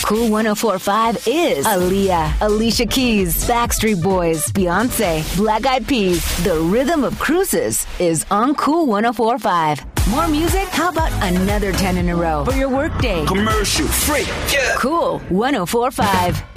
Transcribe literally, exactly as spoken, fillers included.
Cool one oh four point five is Aaliyah, Alicia Keys, Backstreet Boys, Beyonce, Black Eyed Peas. The rhythm of cruises is on Cool one oh four point five. More music? How about another ten in a row for your workday? Commercial free. Yeah. Cool one oh four point five.